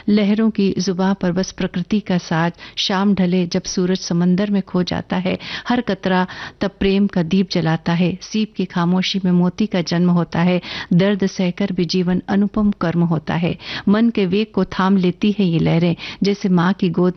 लहरों की जुबां पर बस प्रकृति का साज, शाम ढले जब सूरज समंदर में खो जाता है, हर कतरा तब प्रेम का दीप जलाता है। सीप की खामोशी में मोती का जन्म होता है, दर्द सहकर भी जीवन अनुपम कर्म होता है। मन के वेग को थाम लेती है ये लहरें, जैसे माँ की गोद